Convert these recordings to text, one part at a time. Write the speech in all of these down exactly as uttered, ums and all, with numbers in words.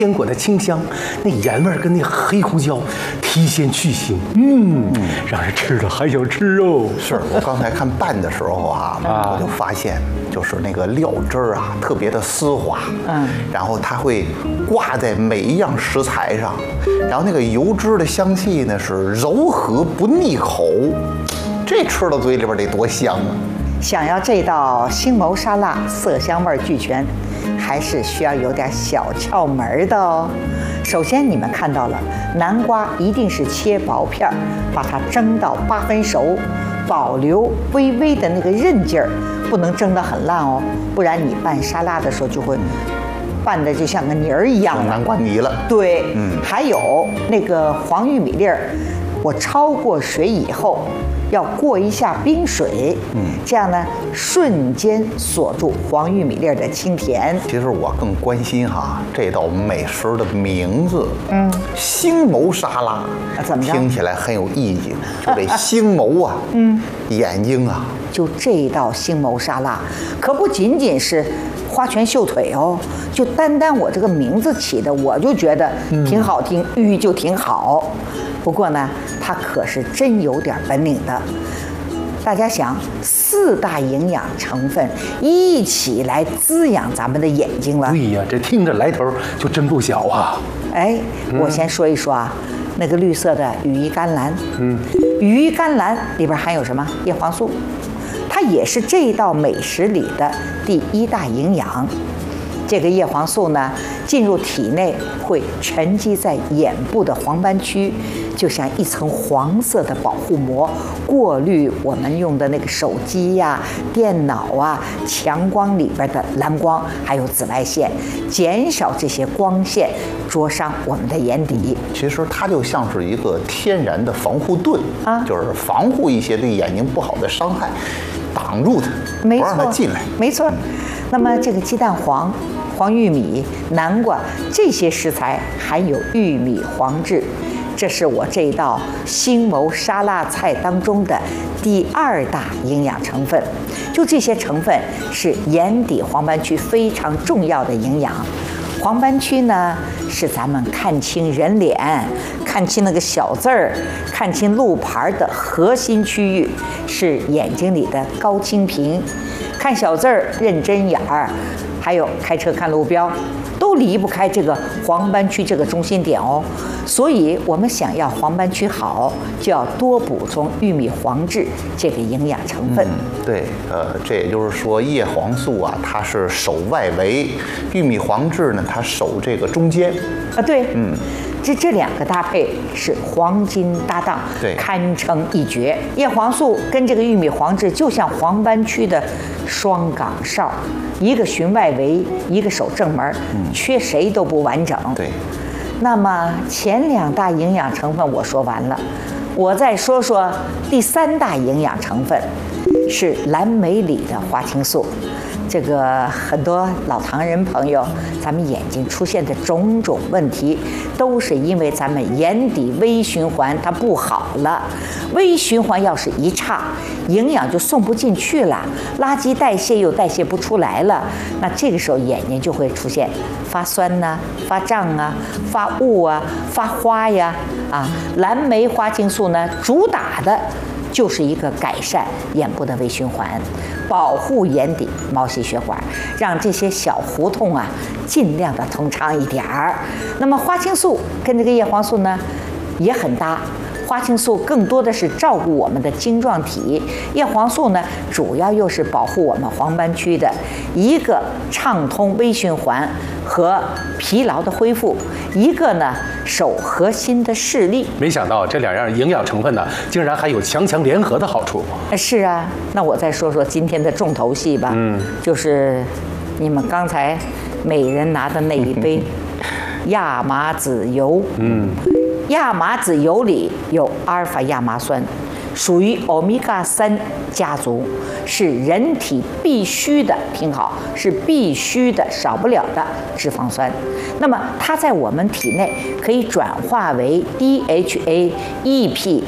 坚果的清香，那盐味跟那黑胡椒提鲜去腥，嗯，让人吃了还想吃哦。 是我刚才看拌的时候啊，我就发现，就是那个料汁儿啊，特别的丝滑，嗯，然后它会挂在每一样食材上，然后那个油脂的香气呢是柔和不腻口，这吃到嘴里边得多香啊！ 想要这道星眸沙拉色香味俱全，还是需要有点小窍门的哦。首先，你们看到了，南瓜一定是切薄片儿，把它蒸到八分熟，保留微微的那个韧劲儿，不能蒸得很烂哦，不然你拌沙拉的时候就会拌的就像个泥儿一样了， 南瓜泥了。 对，嗯，还有那个黄玉米粒儿，我焯过水以后。要过一下冰水，嗯，这样呢，瞬间锁住黄玉米粒的清甜。 其实我更关心哈这道美食的名字，嗯，星眸沙拉， 怎么着？ 听起来很有意境。就这星眸啊，嗯，眼睛啊， 就这道星眸沙拉，可不仅仅是花拳绣腿哦，就单单我这个名字起的，我就觉得挺好听，寓意就挺好。不过呢，它可是真有点本领的。大家想，四大营养成分一起来滋养咱们的眼睛了。 对呀，这听着来头就真不小啊！ 哎，我先说一说啊，那个绿色的羽衣甘蓝，嗯，羽衣甘蓝里边含有什么？叶黄素，它也是这道美食里的第一大营养。这个叶黄素呢，进入体内会沉积在眼部的黄斑区，就像一层黄色的保护膜，过滤我们用的那个手机呀、电脑啊、强光里边的蓝光，还有紫外线，减少这些光线灼伤我们的眼底。 其实它就像是一个天然的防护盾啊，就是防护一些对眼睛不好的伤害，挡住它，不让它进来。 没错。那么这个鸡蛋黄、黄玉米、南瓜这些食材含有玉米黄质，这是我这道星眸沙拉菜当中的第二大营养成分。就这些成分是眼底黄斑区非常重要的营养。黄斑区呢，是咱们看清人脸、看清那个小字儿、看清路牌的核心区域，是眼睛里的高清屏。看小字儿、认真眼儿，还有开车看路标，都离不开这个黄斑区这个中心点哦。所以，我们想要黄斑区好，就要多补充玉米黄质这个营养成分。 嗯、对，呃，这也就是说，叶黄素啊，它是守外围；玉米黄质呢，它守这个中间。 啊，对，嗯。这这两个搭配是黄金搭档， 对， 堪称一绝。叶黄素跟这个玉米黄质就像黄斑区的双岗哨，一个巡外围，一个守正门，嗯、缺谁都不完整。 对。 那么前两大营养成分我说完了，我再说说第三大营养成分，是蓝莓里的花青素。这个很多老唐人朋友，咱们眼睛出现的种种问题，都是因为咱们眼底微循环它不好了。微循环要是一差，营养就送不进去了，垃圾代谢又代谢不出来了，那这个时候眼睛就会出现发酸呐、啊、发胀啊、发雾啊、发花呀。啊，蓝莓花青素呢，主打的就是一个改善眼部的微循环，保护眼底毛细血管，让这些小胡同啊尽量的通畅一点儿。那么花青素跟这个叶黄素呢也很搭，花青素更多的是照顾我们的晶状体，叶黄素呢主要又是保护我们黄斑区的，一个畅通微循环和疲劳的恢复，一个呢守核心的视力。 没想到这两样营养成分呢，竟然还有强强联合的好处。 是啊，那我再说说今天的重头戏吧。嗯，就是你们刚才每人拿的那一杯亚麻籽油。嗯，亚麻籽油里有阿尔法亚麻酸，属于欧米伽三家族，是人体必须的，听好，是必须的，少不了的脂肪酸。那么它在我们体内可以转化为 D H A、E P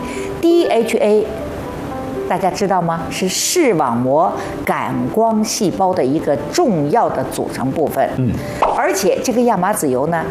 A。D H A 大家知道吗？是视网膜感光细胞的一个重要的组成部分。嗯，而且这个亚麻籽油呢，